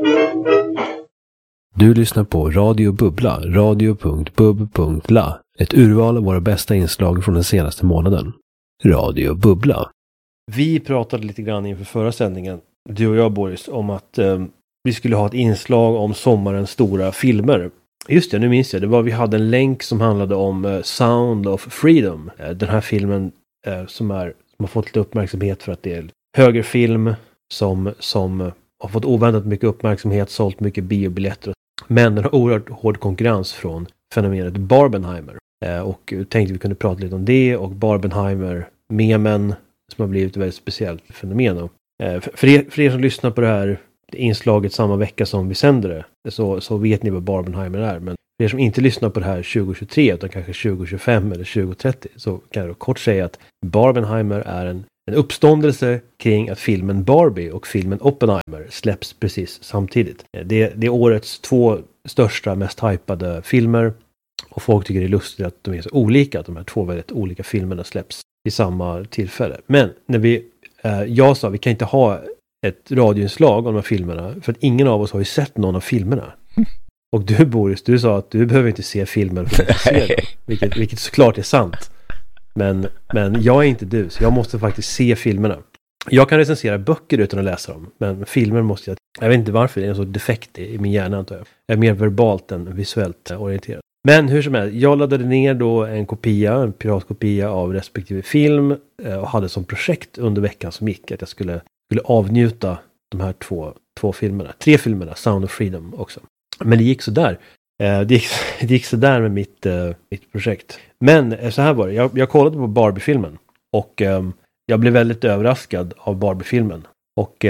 Du lyssnar på Radio Bubbla, radio.bub.la. Ett urval av våra bästa inslag från den senaste månaden. Radio Bubbla. Vi pratade lite grann inför förra sändningen, du och jag Boris, om att vi skulle ha ett inslag om sommarens stora filmer. Just det, nu minns jag. Vi hade en länk som handlade om Sound of Freedom. Den här filmen som har fått lite uppmärksamhet för att det är högerfilm som har fått oväntat mycket uppmärksamhet, sålt mycket biobiljetter. Men den har oerhört hård konkurrens från fenomenet Barbenheimer. Och tänkte vi kunde prata lite om det och Barbenheimer-memen som har blivit ett väldigt speciellt fenomen. För er som lyssnar på det här inslaget samma vecka som vi sänder det så vet ni vad Barbenheimer är. Men för er som inte lyssnar på det här 2023 utan kanske 2025 eller 2030 så kan jag kort säga att Barbenheimer är en uppståndelse kring att filmen Barbie och filmen Oppenheimer släpps precis samtidigt. Det är årets 2 största, mest hypade filmer och folk tycker det är lustigt att de är så olika, att de här 2 väldigt olika filmerna släpps i samma tillfälle. Men när jag sa vi kan inte ha ett radioinslag om de här filmerna för att ingen av oss har ju sett någon av filmerna. Och du Boris, du sa att du behöver inte se filmen för att se den, vilket såklart är sant. Men jag är inte du, så jag måste faktiskt se filmerna. Jag kan recensera böcker utan att läsa dem, men filmer måste jag vet inte varför, det är en sån defekt i min hjärna antar jag. Jag är mer verbalt än visuellt orienterad. Men hur som helst, jag laddade ner då en piratkopia av respektive film och hade som projekt under veckan som gick att jag skulle avnjuta de här två filmerna. 3 filmerna, Sound of Freedom också. Men det gick så där. Det gick så där med mitt projekt. Men så här var det. Jag kollade på Barbie-filmen och jag blev väldigt överraskad av Barbie-filmen. Och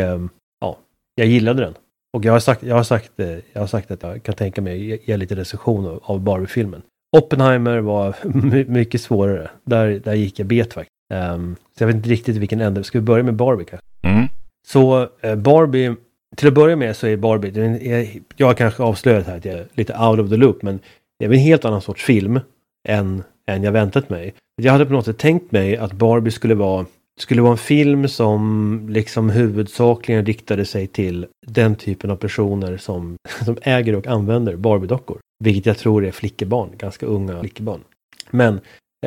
jag gillade den. Och jag har sagt att jag kan tänka mig att ge lite recension av Barbie-filmen. Oppenheimer var mycket svårare. Där gick jag bet faktiskt. Så jag vet inte riktigt vilken ände. Ska vi börja med Barbie kanske? Mm. Så Barbie, till att börja med så är Barbie, jag har kanske avslöjat här att jag är lite out of the loop, men det är en helt annan sorts film än jag väntat mig. Jag hade på något sätt tänkt mig att Barbie skulle vara en film som liksom huvudsakligen riktade sig till den typen av personer som äger och använder Barbie-dockor. Vilket jag tror är flickebarn, ganska unga flickebarn. Men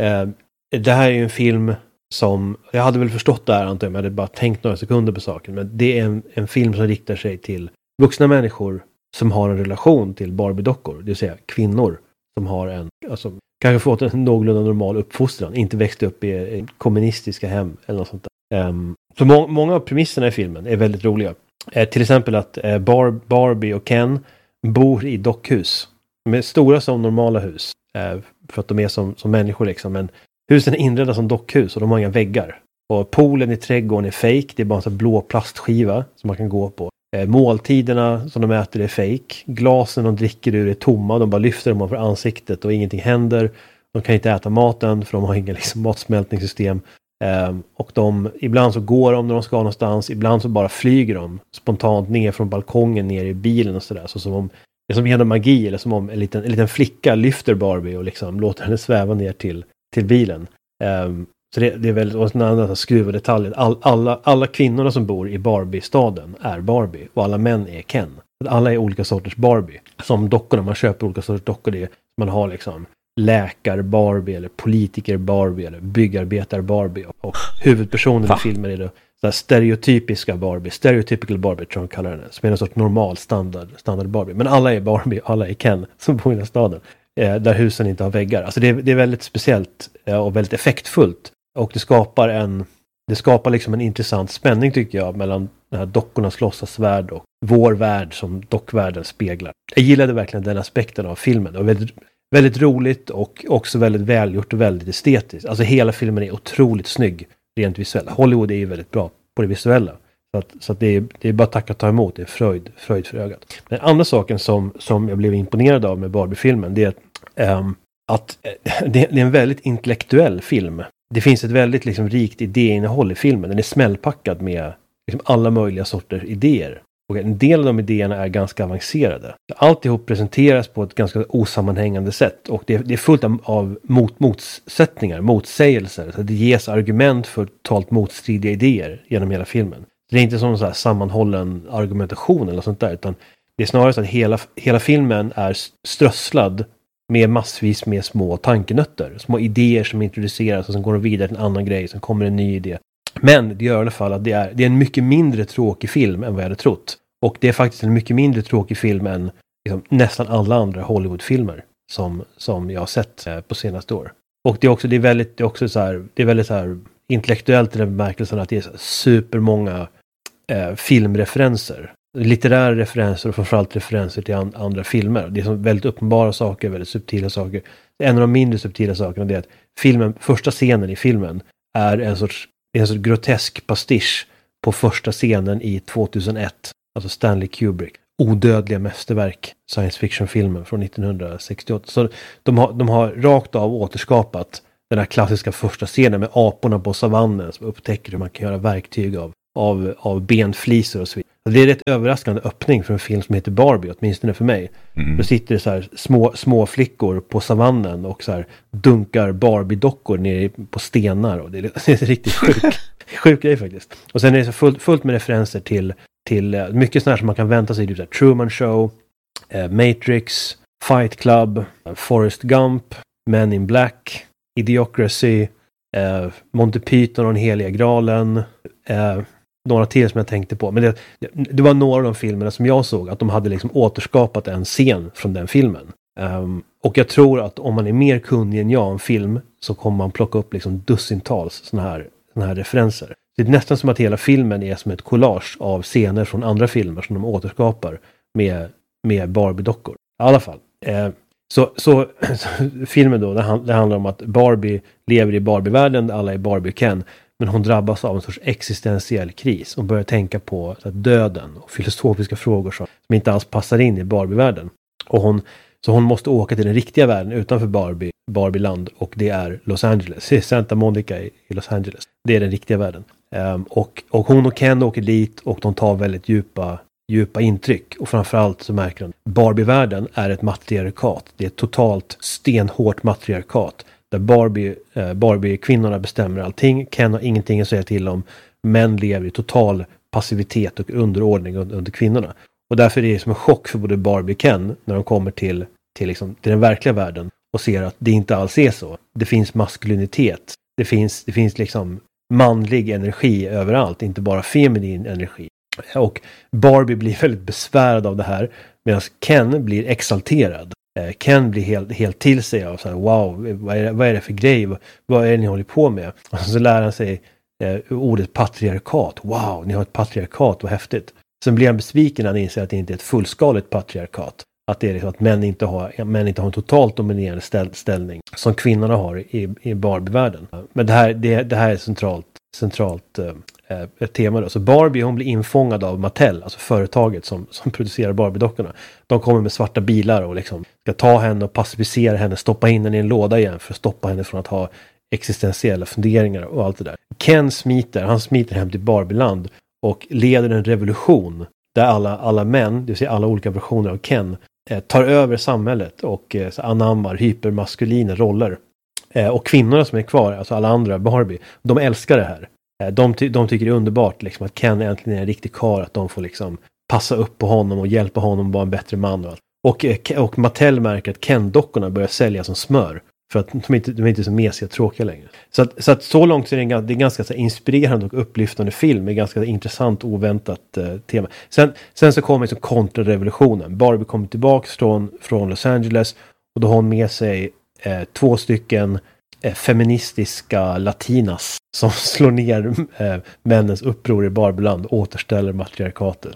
det här är ju en film som, jag hade väl förstått det här antar jag, men jag hade bara tänkt några sekunder på saken. Men det är en film som riktar sig till vuxna människor som har en relation till Barbie-dockor. Det vill säga kvinnor som har kanske fått en någorlunda normal uppfostran. Inte växt upp i kommunistiska hem eller något sånt där. Så många av premisserna i filmen är väldigt roliga. Till exempel att Barbie och Ken bor i dockhus. De är stora som normala hus. För att de är som människor liksom. Men husen är inredda som dockhus och de har inga väggar. Och poolen i trädgården är fake. Det är bara en sån blå plastskiva som man kan gå på. Måltiderna som de äter är fake. Glasen de dricker ur är tomma. De bara lyfter dem för ansiktet och ingenting händer. De kan inte äta maten för de har inga liksom, matsmältningssystem. Och ibland så går de när de ska någonstans. Ibland så bara flyger de spontant ner från balkongen ner i bilen och sådär. Så som om det är som genom magi eller som om en liten flicka lyfter Barbie och liksom låter henne sväva ner till bilen. Så det är väldigt, och andra skruva detaljer. Alla kvinnorna som bor i Barbie-staden är Barbie och alla män är Ken. Alla är olika sorters Barbie. Som dockorna, man köper olika sorters dockor. Det är, man har liksom läkar-Barbie eller politiker-Barbie eller byggarbetar-Barbie. Och huvudpersonen i filmen är då så här stereotypiska Barbie. Stereotypical Barbie tror jag de kallar den. Som är en sorts normal standard Barbie. Men alla är Barbie och alla är Ken som bor i den staden. Där husen inte har väggar. Alltså det är väldigt speciellt och väldigt effektfullt. Och det skapar liksom en intressant spänning tycker jag mellan den här dockornas låtsasvärld och vår värld som dockvärlden speglar. Jag gillade verkligen den aspekten av filmen. Det var väldigt, väldigt roligt och också väldigt välgjort och väldigt estetiskt. Alltså hela filmen är otroligt snygg rent visuellt. Hollywood är ju väldigt bra på det visuella. Så att det är bara tack att ta emot. Det är fröjd för ögat. Den andra saken som jag blev imponerad av med Barbie-filmen det är att det är en väldigt intellektuell film. Det finns ett väldigt liksom, rikt idéinnehåll i filmen. Den är smällpackad med liksom, alla möjliga sorters idéer. Och en del av de idéerna är ganska avancerade. Alltihop presenteras på ett ganska osammanhängande sätt. Och det är fullt av motsättningar, motsägelser. Så det ges argument för totalt motstridiga idéer genom hela filmen. Det är inte som en så här sammanhållen argumentation eller sånt där. Utan Det är snarare så att hela filmen är strösslad med massvis med små tankenötter. Små idéer som introduceras och som går vidare till en annan grej. Som kommer en ny idé. Men det gör i alla fall att det är en mycket mindre tråkig film än vad jag hade trott. Och det är faktiskt en mycket mindre tråkig film än liksom, nästan alla andra Hollywoodfilmer som jag har sett på senaste år. Och det är väldigt så här intellektuellt i den bemärkelsen att det är supermånga filmreferenser. Litterära referenser och framförallt referenser till andra filmer. Det är som väldigt uppenbara saker, väldigt subtila saker. En av de mindre subtila sakerna är att första scenen i filmen är en sorts grotesk pastisch på första scenen i 2001. Alltså Stanley Kubrick. Odödliga mästerverk. Science fiction-filmen från 1968. Så de har rakt av återskapat den här klassiska första scenen med aporna på savannen som upptäcker hur man kan göra verktyg av benflisor och så vidare. Det är rätt överraskande öppning för en film som heter Barbie, åtminstone för mig. Då sitter det så här små flickor på savannen och så här dunkar Barbie-dockor ner på stenar. Och det är riktigt sjuk grej faktiskt. Och sen är det så fullt med referenser till mycket sådana som man kan vänta sig. Typ så här Truman Show, Matrix, Fight Club, Forrest Gump, Men in Black, Idiocracy, Monty Python och den heliga graalen. Några till som jag tänkte på. Men det var några av de filmerna som jag såg att de hade liksom återskapat en scen från den filmen. Och jag tror att om man är mer kunnig än jag om film så kommer man plocka upp liksom dussintals såna här referenser. Det är nästan som att hela filmen är som ett collage av scener från andra filmer som de återskapar med Barbie-dockor. I alla fall. Så filmen då, det handlar om att Barbie lever i Barbie-världen, alla är Barbie och Ken. Men hon drabbas av en sorts existentiell kris och börjar tänka på döden och filosofiska frågor som inte alls passar in i Barbie-världen. Så hon måste åka till den riktiga världen utanför Barbieland och det är Los Angeles. Det är Santa Monica i Los Angeles. Det är den riktiga världen. Och hon och Ken åker dit och de tar väldigt djupa intryck. Och framförallt så märker de Barbie-världen är ett matriarkat. Det är ett totalt stenhårt matriarkat. Där Barbie-kvinnorna bestämmer allting. Ken har ingenting att säga till om. Män lever i total passivitet och underordning under kvinnorna. Och därför är det som en chock för både Barbie och Ken när de kommer till den verkliga världen och ser att det inte alls är så. Det finns maskulinitet. Det finns liksom manlig energi överallt, inte bara feminin energi. Och Barbie blir väldigt besvärad av det här medan Ken blir exalterad. Ken blir helt till sig och så här, wow, vad är det för grej? Vad är det ni håller på med? Och så lär han sig ordet patriarkat. Wow, ni har ett patriarkat, vad häftigt. Sen blir han besviken när han inser att det inte är ett fullskaligt patriarkat. Att det är liksom att män inte har en totalt dominerande ställning som kvinnorna har i Barbie-världen. Men det här är centralt ett tema då. Så Barbie, hon blir infångad av Mattel, alltså företaget som producerar Barbie-dockorna. De kommer med svarta bilar och liksom ska ta henne och pacificera henne, stoppa in henne i en låda igen för att stoppa henne från att ha existentiella funderingar och allt det där. Ken smiter hem till Barbieland och leder en revolution där alla män, det vill säga alla olika versioner av Ken, tar över samhället och anammar hypermaskulina roller. Och kvinnorna som är kvar, alltså alla andra Barbie, de älskar det här. De tycker det är underbart liksom, att Ken äntligen är en riktig karl, att de får liksom passa upp på honom och hjälpa honom att vara en bättre man. Och Mattel märker att Ken-dockorna börjar sälja som smör. För att de är inte så mesiga och tråkiga längre. Så att så långt så är det en ganska så inspirerande och upplyftande film med ganska intressant oväntat tema. Sen så kommer liksom kontrarevolutionen. Barbie kommer tillbaks från Los Angeles och då har hon med sig 2 stycken feministiska latinas som slår ner männens uppror i Barbieland och återställer matriarkatet.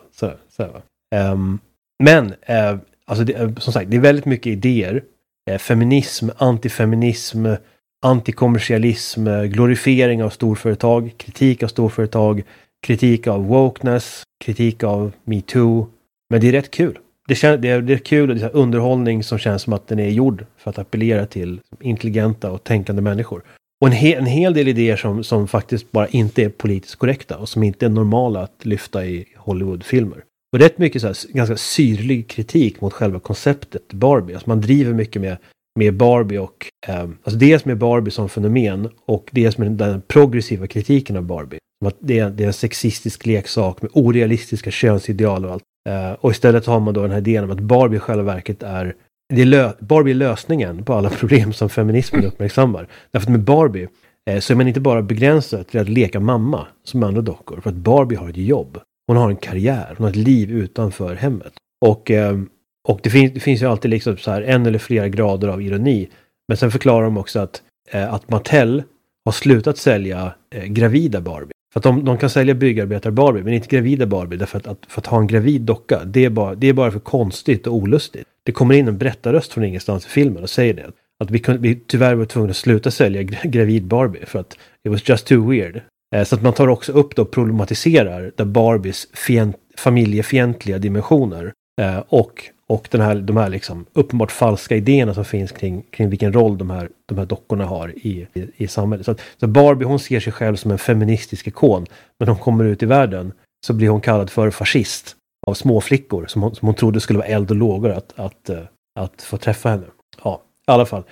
Alltså som sagt, det är väldigt mycket idéer. Feminism, antifeminism, antikommersialism, glorifiering av storföretag, kritik av storföretag, kritik av wokeness, kritik av MeToo. Men det är rätt kul. Det är kul och det är underhållning som känns som att den är gjord för att appellera till intelligenta och tänkande människor. Och en hel del idéer som faktiskt bara inte är politiskt korrekta och som inte är normala att lyfta i Hollywoodfilmer. Och rätt mycket så här, ganska syrlig kritik mot själva konceptet Barbie. Alltså man driver mycket med Barbie och alltså dels med Barbie som fenomen och dels med den progressiva kritiken av Barbie. Som att det är en sexistisk leksak med orealistiska könsideal och allt. Och istället har man då den här idén om att Barbie i själva verket Barbie är lösningen på alla problem som feminismen uppmärksammar. Därför att med Barbie så är man inte bara begränsad till att leka mamma som andra dockor. För att Barbie har ett jobb. Hon har en karriär. Hon har ett liv utanför hemmet. Och det finns ju alltid liksom så här en eller flera grader av ironi. Men sen förklarar de också att Mattel har slutat sälja gravida Barbie. För att de kan sälja byggarbetar Barbie, men inte gravida Barbie. Därför att ha en gravid docka, det är bara för konstigt och olustigt. Det kommer in en berättarröst från ingenstans i filmen och säger det. Att vi tyvärr var tvungna att sluta sälja gravid Barbie för att it was just too weird. Så att man tar också upp och problematiserar där Barbies familjefientliga dimensioner och de här liksom uppenbart falska idéerna som finns kring vilken roll de här dockorna har i samhället. Så Barbie, hon ser sig själv som en feministisk ikon, men hon kommer ut i världen så blir hon kallad för fascist av små flickor som hon trodde skulle vara eld och lågor att få träffa henne. Ja, i alla fall.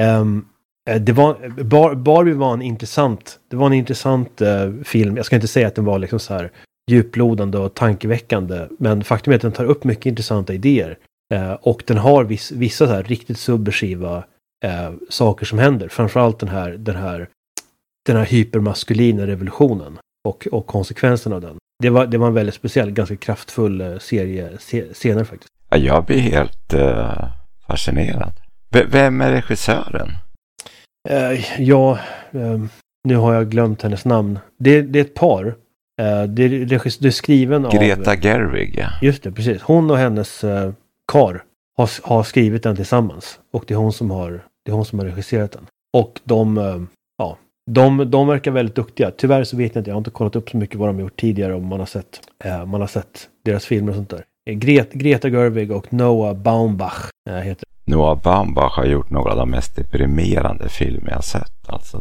Barbie var en intressant film. Jag ska inte säga att den var liksom så här djuplodande och tankeväckande, men faktum är att den tar upp mycket intressanta idéer. Och den har vissa så här riktigt subversiva saker som händer. Framförallt den här hypermaskulina revolutionen och konsekvenserna av den. Det var en väldigt speciell, ganska kraftfull serie senare faktiskt. Ja, jag blir helt fascinerad. Vem är regissören? Nu har jag glömt hennes namn. Det är ett par. Det är skriven av Greta Gerwig. Ja. Just det, precis. Hon och hennes kar har skrivit den tillsammans. Och det är hon som har regisserat den. Och de verkar väldigt duktiga. Tyvärr så vet jag inte, jag har inte kollat upp så mycket vad de har gjort tidigare, om man har sett deras filmer och sånt där. Greta Gerwig och Noah Baumbach heter. Noah Baumbach har gjort några av de mest deprimerande filmer jag sett. Alltså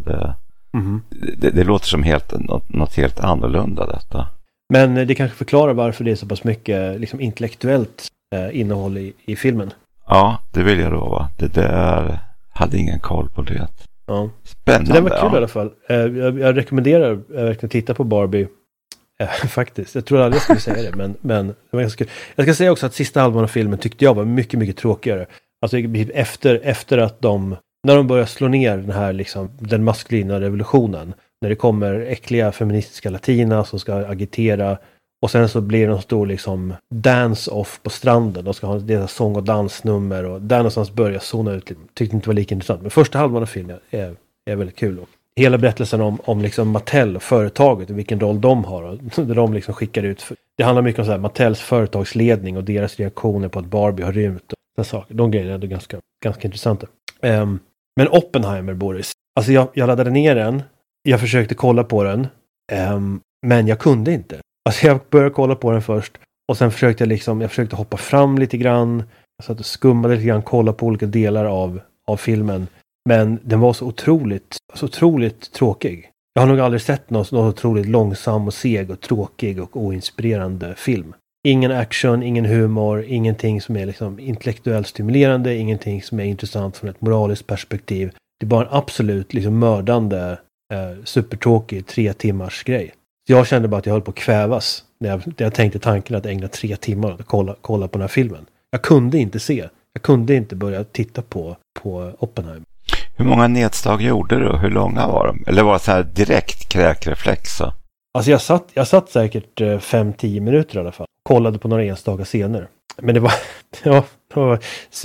det låter som något helt annorlunda detta. Men det kanske förklarar varför det är så pass mycket liksom intellektuellt innehåll i filmen. Ja, det vill jag lova. Det där hade ingen koll på det. Ja. Spännande. Så det var kul i alla fall. Jag rekommenderar verkligen att titta på Barbie. Faktiskt. Jag tror aldrig jag skulle säga det, men det var ganska kul. Jag ska säga också att sista halvan av filmen tyckte jag var mycket, mycket tråkigare. Alltså efter att när de börjar slå ner den här liksom, den maskulina revolutionen, när det kommer äckliga feministiska latinas som ska agitera, och sen så blir det en stor liksom dance-off på stranden. De ska ha deras sång- och dansnummer, och där någonstans börjar zona ut. Tyckte inte var lika intressant. Men första halvan av filmen är väldigt kul. Och hela berättelsen om liksom Mattel och företaget och vilken roll de har, och där de liksom skickar ut. Det handlar mycket om så här, Mattels företagsledning och deras reaktioner på att Barbie har rymt. De grejerna är ganska intressanta. Men Oppenheimer, Boris. Alltså jag laddade ner den. Jag försökte kolla på den. Men jag kunde inte. Alltså jag började kolla på den först. Och sen försökte jag försökte hoppa fram lite grann. Jag satt och skummade lite grann, kolla på olika delar av filmen. Men den var så otroligt tråkig. Jag har nog aldrig sett något otroligt långsam och seg och tråkig och oinspirerande film. Ingen action, ingen humor, ingenting som är liksom intellektuellt stimulerande, ingenting som är intressant från ett moraliskt perspektiv. Det är bara en absolut liksom mördande, supertråkig 3 timmars grej. Så jag kände bara att jag höll på att kvävas när jag tänkte tanken att ägna 3 timmar att kolla på den här filmen. Jag kunde inte se. Jag kunde inte börja titta på Oppenheimer. Hur många nedslag gjorde du och hur långa var de? Eller var det så här direkt kräkreflex? Alltså jag satt säkert 5-10 minuter i alla fall. Kollade på några enstaka scener. Men det var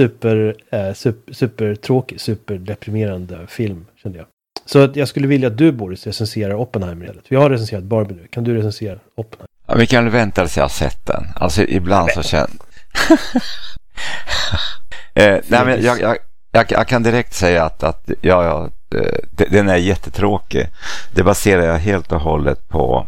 super tråkig, super deprimerande film, kände jag. Så att jag skulle vilja att du, Boris, recenserar Oppenheimer. Vi har recenserat Barbie nu. Kan du recensera Oppenheimer? Ja, vi kan vänta tills jag har sett den. Alltså ibland så känner... nej, men jag kan direkt säga att den är jättetråkig. Det baserar jag helt och hållet på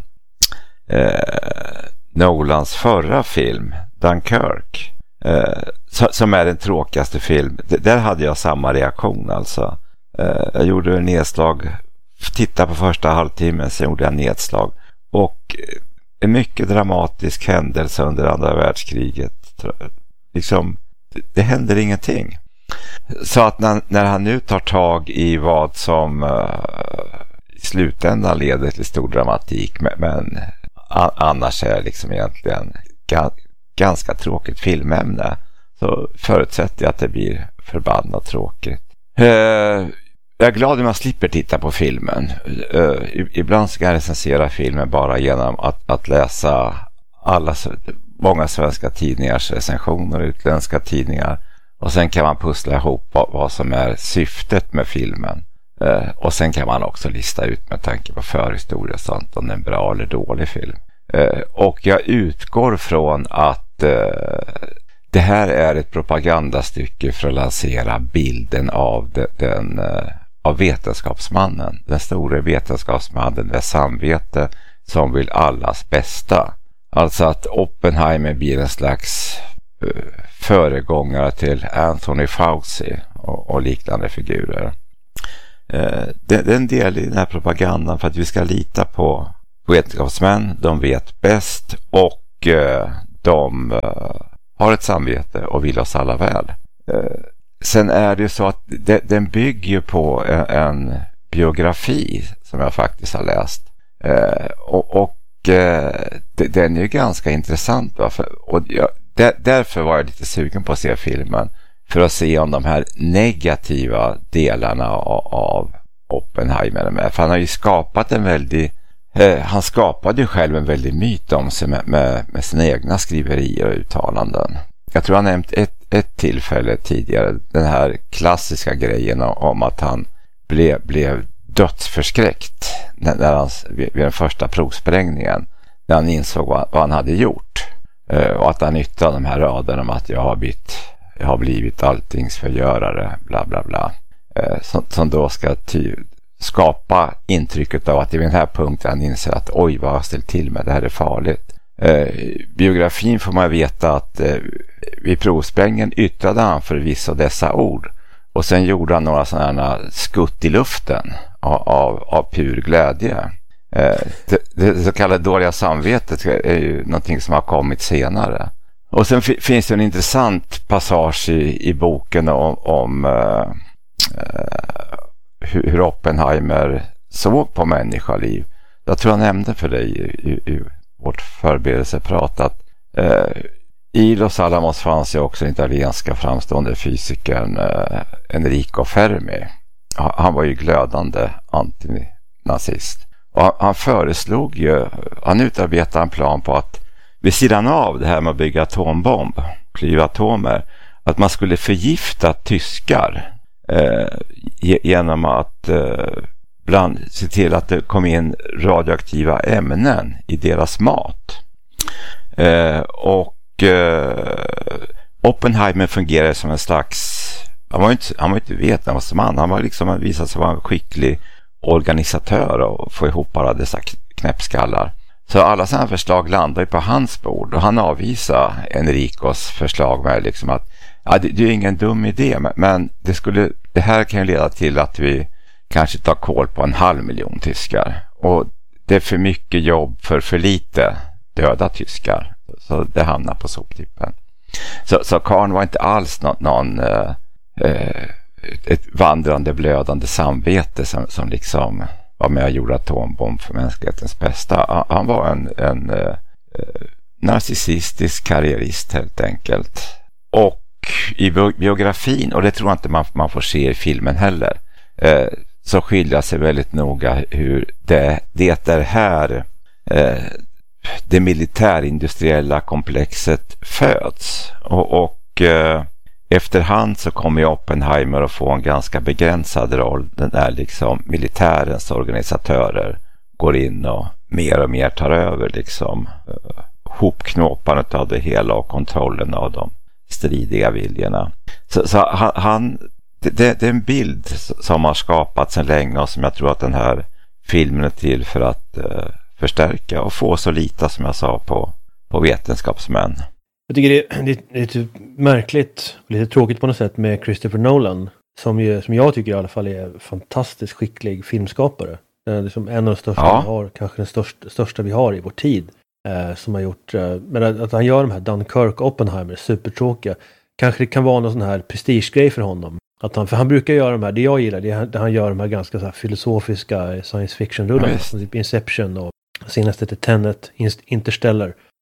Nolans förra film, Dunkirk, som är den tråkigaste film. Där hade jag samma reaktion alltså. Jag gjorde en nedslag, titta på första halvtimmen, sen gjorde jag nedslag. Och en mycket dramatisk händelse under andra världskriget. Liksom, det händer ingenting. Så att när han nu tar tag i vad som i slutändan leder till stor dramatik, men annars är det liksom egentligen ganska tråkigt filmämne, så förutsätter jag att det blir förbannat tråkigt. Jag är glad om jag slipper titta på filmen. Ibland ska jag recensera filmen bara genom att läsa många svenska tidningars recensioner och utländska tidningar. Och sen kan man pussla ihop vad som är syftet med filmen. Och sen kan man också lista ut med tanke på förhistoria och sånt om det är en bra eller dålig film. Och jag utgår från att det här är ett propagandastycke för att lansera bilden av av vetenskapsmannen. Den stora vetenskapsmannen med samvete som vill allas bästa. Alltså att Oppenheimer blir en slags föregångare till Anthony Fauci och liknande figurer. Det är en del i den här propagandan för att vi ska lita på vetenskapsmän. De vet bäst och de har ett samvete och vill oss alla väl. Sen är det ju så att den bygger på en biografi som jag faktiskt har läst. Den är ju ganska intressant. Därför var jag lite sugen på att se filmen. För att se om de här negativa delarna av Oppenheimer är med. För han har ju skapat han skapade ju själv en väldig myt om sig med sina egna skriverier och uttalanden. Jag tror han nämnt ett tillfälle tidigare, den här klassiska grejen om att han blev dödsförskräckt vid den första provsprängningen, när han insåg vad han hade gjort, och att han yttrade de här raderna om att jag har blivit alltings förgörare, bla bla bla, som då ska skapa intrycket av att i den här punkten han inser att oj, vad jag ställt till med, det här är farligt. Biografin får man veta att vid provsprängningen yttrade han förvisso dessa ord, och sen gjorde han några sådana skutt i luften av pur glädje. Det så kallade dåliga samvetet är ju någonting som har kommit senare. Och sen finns det en intressant passage i boken om hur Oppenheimer såg på människoliv. Jag tror jag nämnde för dig i vårt förberedelseprat att i Los Alamos fanns ju också den italienska framstående fysikern Enrico Fermi. Han var ju glödande antinazist. Och han utarbetade en plan på att vid sidan av det här med att bygga atombomb, klyva atomer, att man skulle förgifta tyskar genom att se till att det kom in radioaktiva ämnen i deras mat. Oppenheimer fungerade som en slags, han var inte vetenskapsman, han var liksom visat sig vara en skicklig organisatör och få ihop alla dessa knäppskallar. Så alla sådana förslag landade på hans bord, och han avvisade Enricos förslag med liksom att det är ingen dum idé, men det här kan ju leda till att vi kanske tar koll på 500 000 tyskar, och det är för mycket jobb för lite döda tyskar, så det hamnar på soptippen. Så Karn var inte alls ett vandrande blödande samvete som liksom var med och gjorde atombomb för mänsklighetens bästa. Han var en narcissistisk karriärist helt enkelt. Och i biografin, och det tror jag inte man får se i filmen heller, så skiljer sig väldigt noga hur det är här det militärindustriella komplexet föds. Och efterhand så kommer Oppenheimer att få en ganska begränsad roll. Den är liksom militärens organisatörer går in och mer tar över liksom hopknåpandet av det hela och kontrollen av de stridiga viljorna. Så det är en bild som har skapats sedan länge, och som jag tror att den här filmen är till för att förstärka och få så lite, som jag sa, på vetenskapsmän. Jag tycker det är lite märkligt och lite tråkigt på något sätt med Christopher Nolan, som jag tycker i alla fall är fantastiskt skicklig filmskapare. Liksom en av de största vi har, kanske den största vi har i vår tid, som har gjort, men att han gör de här Dunkirk och Oppenheimer supertråkiga, kanske det kan vara någon sån här prestigegrej för honom. För han brukar göra de här, det jag gillar, det är han gör de här ganska så här filosofiska science fiction-rullarna, som typ Inception och senaste till Tenet, Interstellar.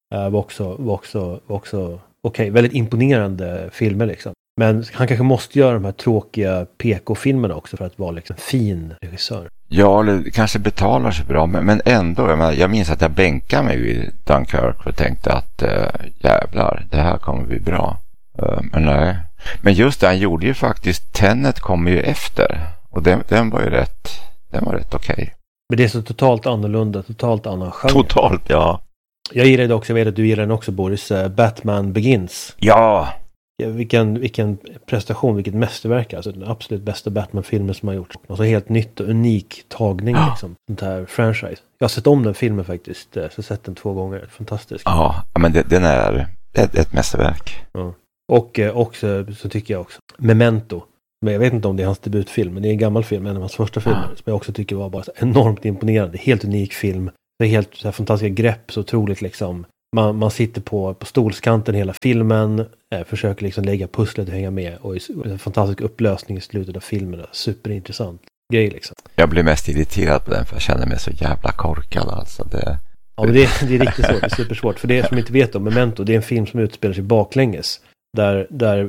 var också okej. Väldigt imponerande filmer liksom. Men han kanske måste göra de här tråkiga PK-filmerna också för att vara liksom fin regissör. Ja, det kanske betalar sig bra, men ändå. Jag minns att jag bänkade mig vid Dunkirk och tänkte att jävlar, det här kommer bli bra. Men nej. Men just det, han gjorde ju faktiskt, Tenet kommer ju efter. Och den var ju rätt okej. Men det är så totalt annorlunda, totalt annan genre. Totalt, ja. Jag gillar det också, jag vet att du gillar den också, Boris. Batman Begins. Ja. Vilken prestation, vilket mästerverk. Alltså den absolut bästa Batman-filmen som har gjorts. Alltså helt nytt och unik tagning liksom. Sånt här franchise. Jag har sett om den filmen faktiskt. Så jag har sett den 2 gånger. Fantastisk. Ja, men den är ett mästerverk. Ja. Och också så tycker jag också Memento. Men jag vet inte om det är hans debutfilm, men det är en gammal film, en av hans första filmer, som jag också tycker var bara så enormt imponerande. Helt unik film. Det är helt så här fantastiska grepp, så otroligt liksom. Man sitter på stolskanten hela filmen, försöker liksom lägga pusslet och hänga med, och en fantastisk upplösning i slutet av filmen. Superintressant grej liksom. Jag blev mest irriterad på den för jag kände mig så jävla korkad alltså. Ja, men det är riktigt svårt, det är supersvårt. För det som inte vet om Memento, det är en film som utspelar sig baklänges. Där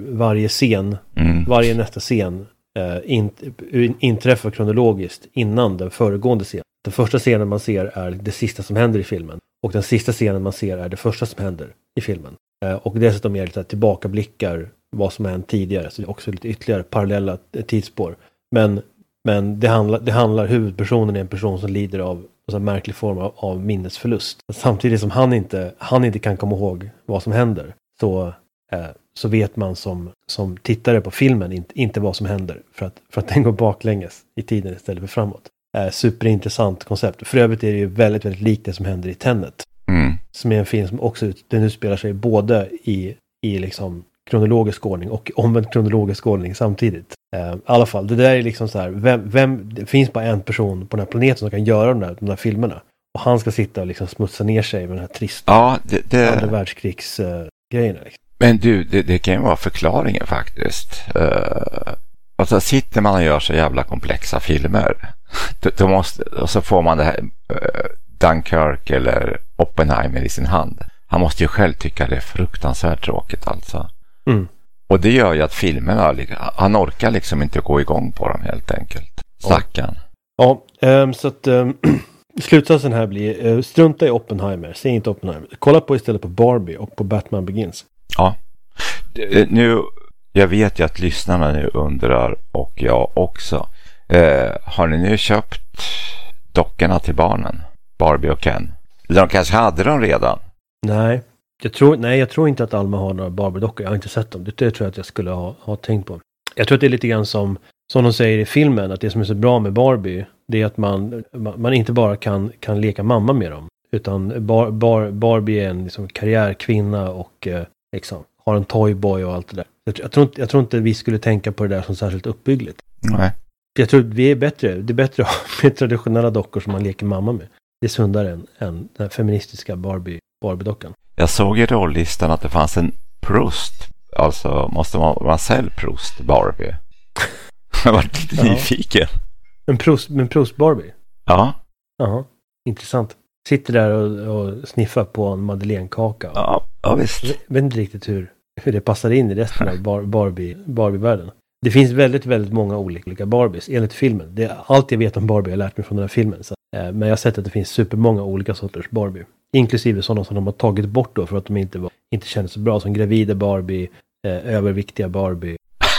varje nästa scen inträffar kronologiskt innan den föregående scenen. Den första scenen man ser är det sista som händer i filmen. Och den sista scenen man ser är det första som händer i filmen. Och dessutom är det lite tillbakablickar vad som hänt tidigare. Så det är också lite ytterligare parallella tidsspår. Men det handlar huvudpersonen är en person som lider av en märklig form av minnesförlust. Samtidigt som han inte kan komma ihåg vad som händer. Så vet man som tittare på filmen inte vad som händer. För att den går baklänges i tiden istället för framåt. Superintressant koncept. För övrigt är det ju väldigt, väldigt likt det som händer i Tenet. Som är en film som också den utspelar sig både i liksom kronologisk ordning och omvänd kronologisk ordning samtidigt. I alla fall, det där är liksom så här, det finns bara en person på den här planeten som kan göra de där filmerna. Och han ska sitta och liksom smutsa ner sig med den här trista andra världskrigsgrejerna. Liksom. Men du, det kan ju vara förklaringen faktiskt. Alltså sitter man och gör så jävla komplexa filmer, och så får man det här Dunkirk eller Oppenheimer i sin hand. Han måste ju själv tycka det är fruktansvärt tråkigt alltså. Och det gör ju att filmerna, han orkar liksom inte gå igång på dem helt enkelt. Stackarn. Ja, så att slutsatsen här blir strunta i Oppenheimer, se inte Oppenheimer. Kolla på istället på Barbie och på Batman Begins. Ja. Nu, jag vet ju att lyssnarna nu undrar, och jag också. Har ni nu köpt dockorna till barnen? Barbie och Ken? Eller de kanske hade dem redan? Nej, jag tror inte att Alma har några Barbie-dockor. Jag har inte sett dem. Det tror jag att jag skulle ha tänkt på. Jag tror att det är lite grann som de säger i filmen, att det som är så bra med Barbie, det är att man inte bara kan leka mamma med dem. Utan Barbie är en liksom karriärkvinna och liksom har en toyboy och allt det där. Jag tror inte vi skulle tänka på det där som särskilt uppbyggligt. Nej. Jag tror att det är bättre att ha med traditionella dockor som man leker mamma med. Det är sundare än den feministiska Barbie-dockan. Jag såg i rollistan att det fanns en Proust. Alltså måste man vara Marcel Proust Barbie. Jag var lite nyfiken. En Proust Barbie? Ja. Jaha, intressant. Sitter där och sniffar på en madeleinekaka. Ja visst. Jag vet inte riktigt hur det passar in i resten av Barbie-världen. Det finns väldigt, väldigt många olika Barbies enligt filmen. Det är allt jag vet om Barbie jag har lärt mig från den här filmen. Så, men jag har sett att det finns supermånga olika sorters Barbie. Inklusive sådana som de har tagit bort då för att de inte kändes så bra. Som gravida Barbie, överviktiga Barbie.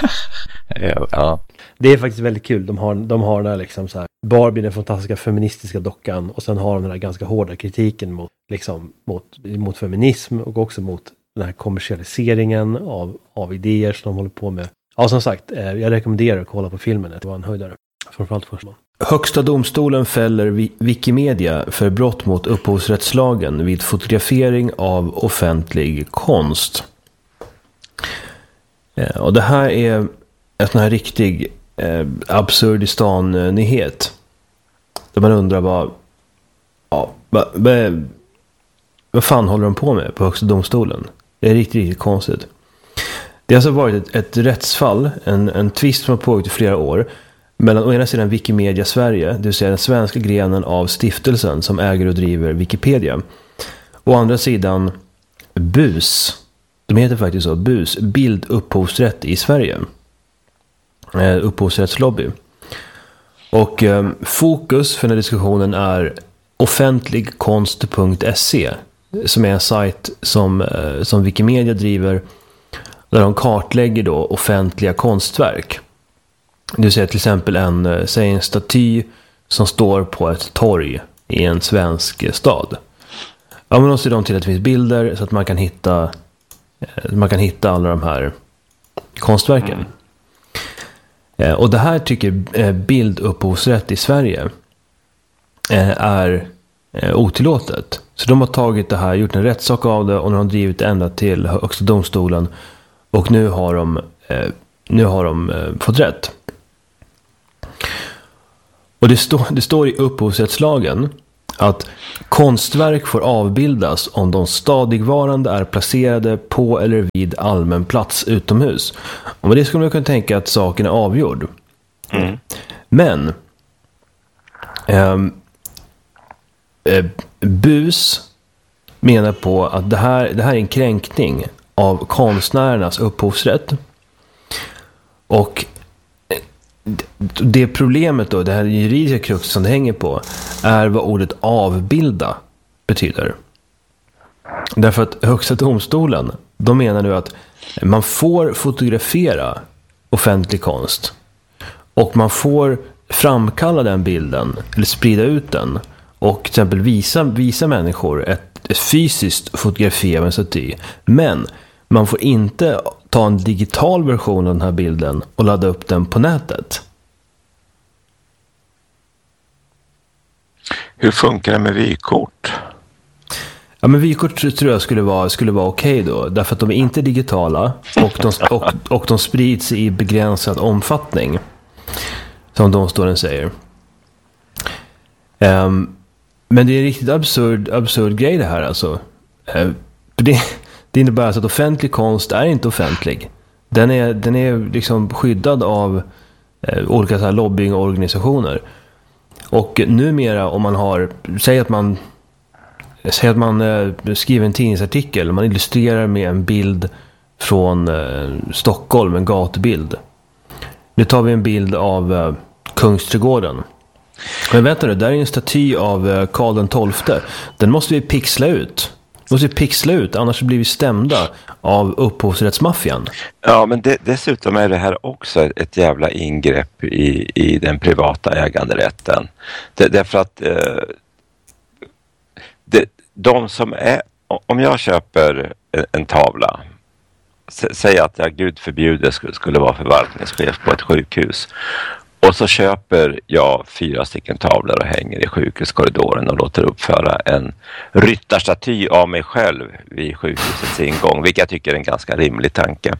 Ja. Det är faktiskt väldigt kul. De har där liksom så här, Barbie, den fantastiska feministiska dockan, och sen har de den här ganska hårda kritiken mot feminism och också mot den här kommersialiseringen av idéer som de håller på med. Ja, som sagt, jag rekommenderar att kolla på filmen. Det var en höjdare. Framförallt först. Högsta domstolen fäller Wikimedia för brott mot upphovsrättslagen vid fotografering av offentlig konst. Och det här är en sån här riktig absurdistan-nyhet. Där man undrar vad fan håller de på med på högsta domstolen? Det är riktigt, riktigt konstigt. Det har alltså varit ett rättsfall, en tvist som har pågått i flera år mellan å ena sidan Wikimedia Sverige, det vill säga den svenska grenen av stiftelsen som äger och driver Wikipedia. Å andra sidan BUS. De heter faktiskt så, BUS, Bildupphovsrätt i Sverige. Upphovsrättslobby. Och fokus för den här diskussionen är offentligkonst.se, som är en sajt som Wikimedia driver, där de kartlägger då offentliga konstverk. Det vill säga till exempel en staty som står på ett torg i en svensk stad. Ja, men då ser de till att det finns bilder så att man kan hitta alla de här konstverken. Och det här tycker Bildupphovsrätt i Sverige är otillåtet. Så de har tagit det här, gjort en rättssak av det, och nu har de drivit det ända till Högsta domstolen. Och nu har de fått rätt. Och det står i upphovsrättslagen att konstverk får avbildas om de stadigvarande är placerade på eller vid allmän plats utomhus. Och med det skulle man kunna tänka att saken är avgjord. Men BUS menar på att det här är en kränkning av konstnärernas upphovsrätt. Och det problemet då, det här juridiska krux som det hänger på, är vad ordet avbilda betyder. Därför att Högsta domstolen, de menar nu att man får fotografera offentlig konst och man får framkalla den bilden eller sprida ut den och till exempel visa människor ett fysiskt fotografi av en staty. Men man får inte ta en digital version av den här bilden och ladda upp den på nätet. Hur funkar det med vykort? Ja, men vykort tror jag skulle vara okej då. Därför att de är inte digitala och de sprids i begränsad omfattning. Som domstolen säger. Men det är en riktigt absurd grej det här alltså. Det innebär alltså att offentlig konst är inte offentlig. Den är liksom skyddad av olika så här lobbyingorganisationer. Och numera om man har, säg att man skriver en tidningsartikel, man illustrerar med en bild från Stockholm, en gatubild. Nu tar vi en bild av Kungsträdgården. Men vänta nu, där är en staty av Karl XII. Den måste vi pixla ut. Annars blir vi stämda av upphovsrättsmaffian. Ja, men dessutom är det här också ett jävla ingrepp i den privata äganderätten. Därför att de som är, om jag köper en tavla, säg att jag Gud förbjuder skulle vara förvaltningschef på ett sjukhus, och så köper jag 4 stycken tavlor och hänger i sjukhuskorridoren och låter uppföra en ryttarstaty av mig själv vid sjukhusets ingång, vilket jag tycker är en ganska rimlig tanke.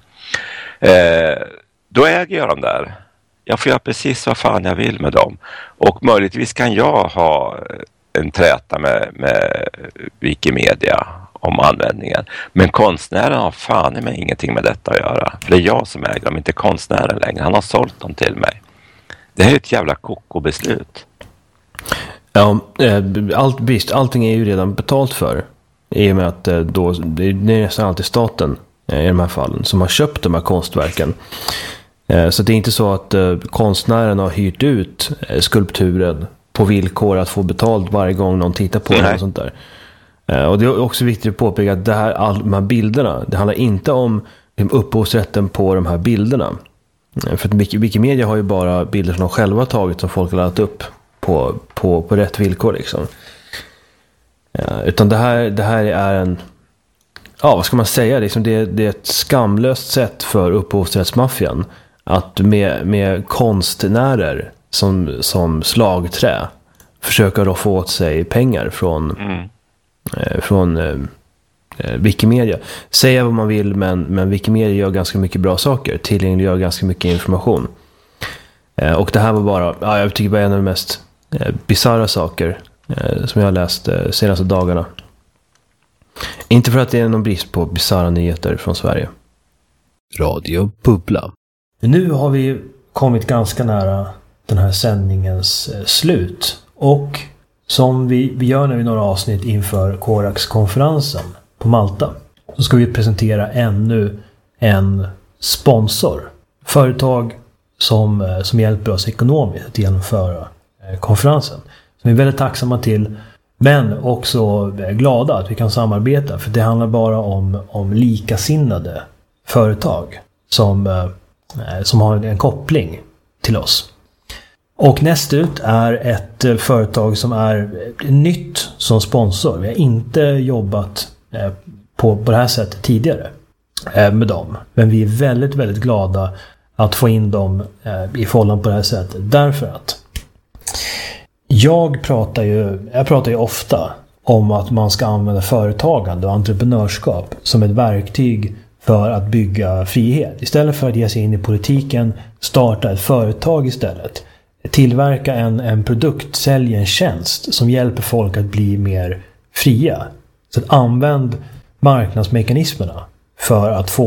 Då äger jag dem där. Jag får göra precis vad fan jag vill med dem. Och möjligtvis kan jag ha en träta med Wikimedia om användningen. Men konstnären har fan i mig ingenting med detta att göra. För det är jag som äger dem, inte konstnären längre. Han har sålt dem till mig. Det här är ett jävla koko-beslut. Ja, allting är ju redan betalt för. I och med att det är nästan alltid staten i de här fallen som har köpt de här konstverken. Så det är inte så att konstnären har hyrt ut skulpturen på villkor att få betalt varje gång någon tittar på den och sånt där. Och det är också viktigt att påpeka att de här bilderna, det handlar inte om upphovsrätten på de här bilderna. För att Wikimedia har ju bara bilder som de själva har tagit som folk har laddat upp på rätt villkor liksom. Utan det här är en, ja, vad ska man säga, liksom det är ett skamlöst sätt för upphovsrättsmaffian att med konstnärer som slagträ försöka då få åt sig pengar från Wikimedia. Säga vad man vill, men Wikimedia gör ganska mycket bra saker, tillgängliggör ganska mycket information. Och det här var bara, jag tycker bara en av de mest bizarra saker som jag har läst senaste dagarna. Inte för att det är någon brist på bizarra nyheter från Sverige. Radio Bubbla. Nu har vi kommit ganska nära den här sändningens slut. Och som vi gör nu i några avsnitt inför Corax-konferensen på Malta. så ska vi presentera ännu en sponsor. Företag som hjälper oss ekonomiskt att genomföra konferensen. Som vi är väldigt tacksamma till, men också glada att vi kan samarbeta. För det handlar bara om likasinnade företag som har en koppling till oss. Och näst ut är ett företag som är nytt som sponsor. Vi har inte jobbat på det här sättet tidigare med dem. Men vi är väldigt, väldigt glada att få in dem i förhållande på det här sättet. Därför att jag pratar ju ofta om att man ska använda företagande och entreprenörskap som ett verktyg för att bygga frihet. Istället för att ge sig in i politiken, starta ett företag istället. Tillverka en produkt, sälja en tjänst som hjälper folk att bli mer fria. Så att använd marknadsmekanismerna för att få